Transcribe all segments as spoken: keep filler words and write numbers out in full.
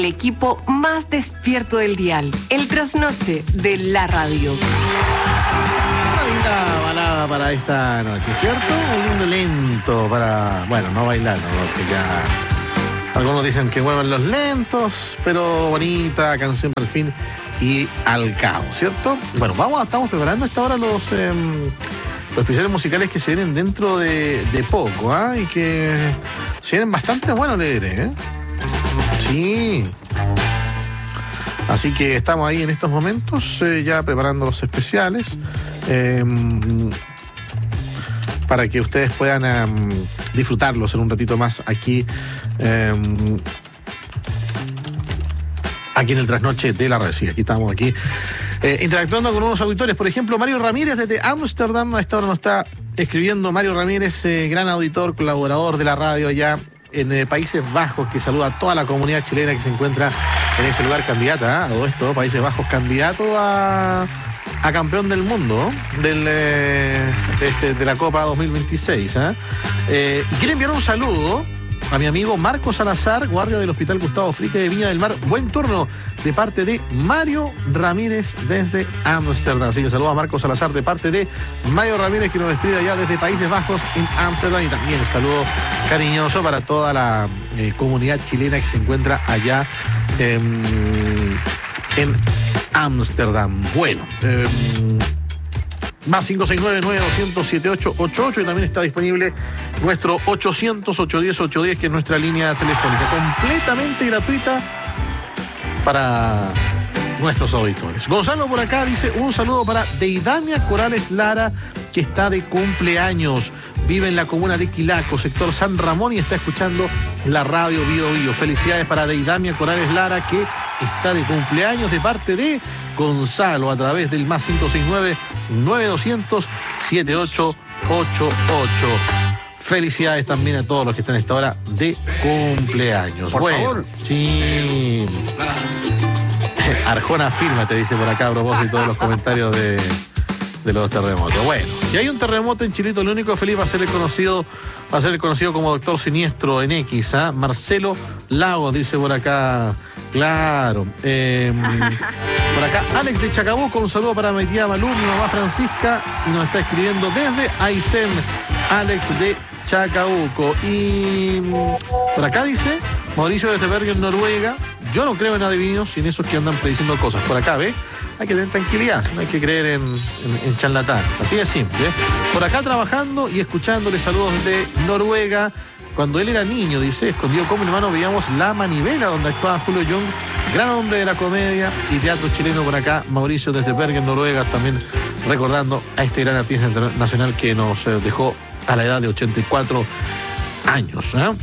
El equipo más despierto del dial, el trasnoche de la radio. Una linda balada para esta noche, ¿cierto? Un lindo lento para, bueno, no bailar, ¿no? Porque ya algunos dicen que vuelvan los lentos, pero bonita canción al fin y al cabo, ¿cierto? Bueno, vamos, estamos preparando a esta hora los, eh, los especiales musicales que se vienen dentro de, de poco, ¿ah? ¿eh? Y que se vienen bastante buenos, le diré, ¿eh? Sí. Así que estamos ahí en estos momentos eh, ya preparando los especiales eh, para que ustedes puedan eh, disfrutarlos en un ratito más aquí eh, aquí en el trasnoche de la red. Sí, aquí estamos aquí eh, interactuando con unos auditores. Por ejemplo, Mario Ramírez desde Ámsterdam. A esta hora nos está escribiendo Mario Ramírez, eh, gran auditor, colaborador de la radio allá en eh, Países Bajos, que saluda a toda la comunidad chilena que se encuentra en ese lugar, candidata, ¿eh? A todo esto, Países Bajos, candidato a, a campeón del mundo del, eh, de, este, de la Copa dos mil veintiséis. ¿eh? Eh, y quiero enviar un saludo a mi amigo Marco Salazar, guardia del Hospital Gustavo Frique de Viña del Mar. Buen turno de parte de Mario Ramírez desde Ámsterdam. Así que saludo a Marco Salazar de parte de Mario Ramírez, que nos describe allá desde Países Bajos en Ámsterdam. Y también saludo cariñoso para toda la eh, comunidad chilena que se encuentra allá eh, en Ámsterdam. Bueno, eh, más cinco seis nueve, nueve dos cero cero, siete ocho ocho ocho, y también está disponible nuestro ochocientos, ochocientos diez, ochocientos diez, que es nuestra línea telefónica, completamente gratuita para nuestros auditores. Gonzalo por acá dice un saludo para Deidamia Corales Lara, que está de cumpleaños, vive en la comuna de Quilaco, sector San Ramón, y está escuchando la radio Bio Bio. Felicidades para Deidamia Corales Lara, que está de cumpleaños, de parte de Gonzalo, a través del más cinco seis nueve, nueve dos cero cero, siete ocho ocho ocho. Felicidades también a todos los que están a esta hora de cumpleaños. Por bueno, favor. Sí. Arjona firma, te dice por acá a propósito de los comentarios de, de los terremotos. Bueno, si hay un terremoto en Chilito, el único feliz va a ser el conocido, va a ser el conocido como Doctor Siniestro en X, ¿ah? Marcelo Lagos, dice por acá. Claro. Eh, por acá, Alex de Chacabuco, un saludo para mi tía Malú, mi mamá Francisca, y nos está escribiendo desde Aysén, Alex de Chacabuco. Y por acá dice Mauricio de Bergen, Noruega. Yo no creo en adivinos, sin esos que andan prediciendo cosas. Por acá, ¿ve? Hay que tener tranquilidad, no hay que creer en, en, en charlatanes. Así de simple, ¿eh? Por acá trabajando y escuchándole, saludos de Noruega. Cuando él era niño, dice, escondido con mi hermano, veíamos La Manivela, donde actuaba Julio Young, gran hombre de la comedia y teatro chileno. Por acá, Mauricio desde Bergen, Noruega, también recordando a este gran artista internacional que nos eh, dejó a la edad de ochenta y cuatro años. ¿eh?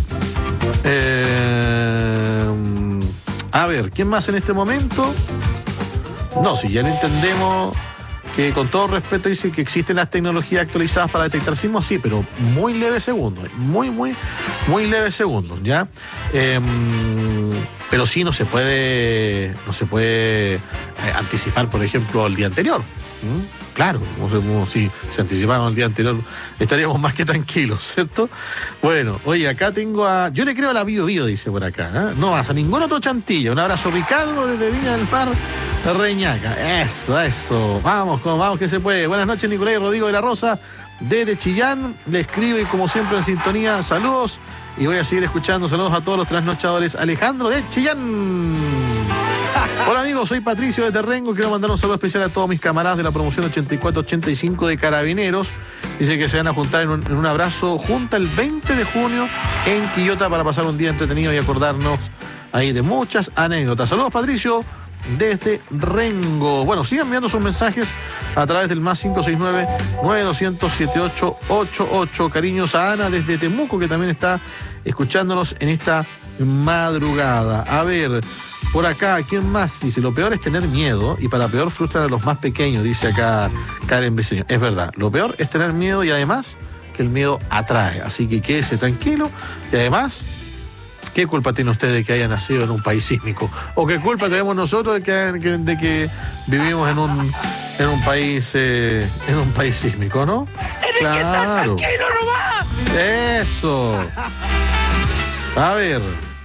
Eh, a ver, ¿quién más en este momento? No, si ya lo entendemos, que con todo respeto dice que existen las tecnologías actualizadas para detectar sismos, sí, pero muy leves segundos, muy, muy, muy leves segundos, ¿ya? Eh, pero sí no se puede, no se puede eh, anticipar, por ejemplo, el día anterior. ¿Mm? Claro, como, como si se anticipaba el día anterior, estaríamos más que tranquilos, ¿cierto? Bueno, oye, acá tengo a... Yo le creo a la Bio Bio, dice por acá, ¿eh? No vas a ningún otro chantillo. Un abrazo, Ricardo, desde Viña del Mar, Reñaca. Eso, eso. Vamos, vamos que se puede. Buenas noches, Nicolás y Rodrigo de la Rosa, desde Chillán. Le escribe, como siempre, en sintonía. Saludos. Y voy a seguir escuchando. Saludos a todos los trasnochadores. Alejandro de Chillán. Hola amigos, soy Patricio de Terrengo. Quiero mandar un saludo especial a todos mis camaradas de la promoción ochenta y cuatro ochenta y cinco de Carabineros. Dice que se van a juntar en un, en un abrazo junta el veinte de junio en Quillota para pasar un día entretenido y acordarnos ahí de muchas anécdotas. Saludos, Patricio, desde Rengo. Bueno, sigan enviando sus mensajes a través del más cinco seis nueve, nueve dos cero cero, siete ocho ocho ocho. Cariños a Ana desde Temuco, que también está escuchándonos en esta madrugada. A ver, por acá, ¿quién más? Dice, lo peor es tener miedo y para peor frustran a los más pequeños, dice acá Karen Briceño. Es verdad, lo peor es tener miedo y además que el miedo atrae. Así que quédese tranquilo y además, ¿qué culpa tiene usted de que haya nacido en un país sísmico? ¿O qué culpa tenemos nosotros de que, de que vivimos en un, en un país eh, en un país sísmico, no? ¡Tienes claro. que estar tranquilo nomás! Eso. A ver,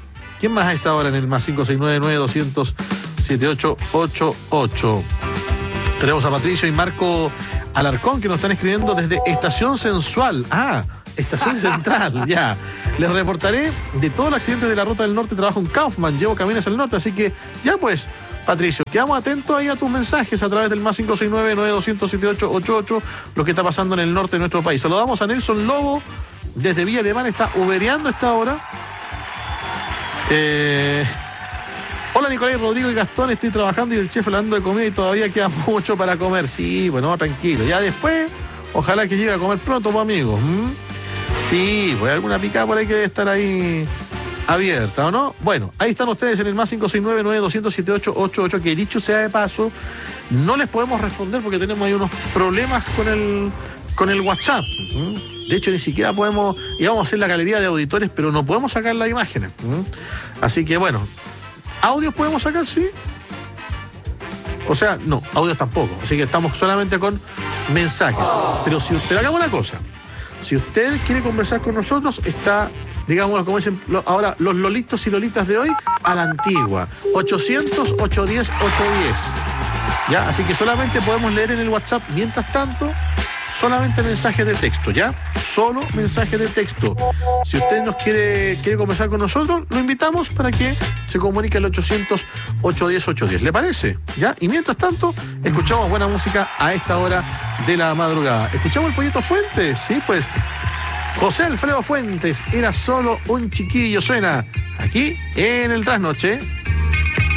¿Quién más a esta hora en el más cinco seis nueve, nueve doscientos, setenta y ocho ochenta y ocho? Tenemos a Patricio y Marco Alarcón que nos están escribiendo desde Estación Sensual. Ah, Estación Central, ya. Les reportaré de todos los accidentes de la Ruta del Norte. Trabajo en Kaufman, llevo camiones al norte, así que ya pues, Patricio, quedamos atentos ahí a tus mensajes a través del más cinco seis nueve, nueve doscientos, setenta y ocho ochenta y ocho, lo que está pasando en el norte de nuestro país. Saludamos a Nelson Lobo, desde Villa Alemana, está ubereando esta hora. Eh... Hola Nicolás, Rodrigo y Gastón, estoy trabajando y el chef hablando de comida y todavía queda mucho para comer. Sí, bueno, tranquilo. Ya después, ojalá que llegue a comer pronto, pues amigos. ¿Mm? Sí, pues alguna picada por ahí que debe estar ahí abierta, ¿o no? Bueno, ahí están ustedes en el más cinco seis nueve, nueve doscientos, setenta y ocho ochenta y ocho, que dicho sea de paso, no les podemos responder porque tenemos ahí unos problemas con el, con el WhatsApp. ¿Mm? De hecho, ni siquiera podemos, íbamos a hacer la galería de auditores, pero no podemos sacar las imágenes. ¿Mm? Así que bueno, ¿audios podemos sacar? Sí. O sea, no, audios tampoco. Así que estamos solamente con mensajes. Pero si usted, hagamos una cosa. Si usted quiere conversar con nosotros, está, digamos, como dicen ahora, los lolitos y lolitas de hoy, a la antigua. ochocientos, ochocientos diez, ochocientos diez. ¿Ya? Así que solamente podemos leer en el WhatsApp. Mientras tanto, solamente mensajes de texto, ¿ya? Solo mensajes de texto. Si usted nos quiere, quiere conversar con nosotros, lo invitamos para que se comunique al ochocientos, ochocientos diez, ochocientos diez. ¿Le parece? ¿Ya? Y mientras tanto, escuchamos buena música a esta hora de la madrugada. ¿Escuchamos el Pollito Fuentes? Sí, pues. José Alfredo Fuentes, era solo un chiquillo, suena aquí en el Trasnoche.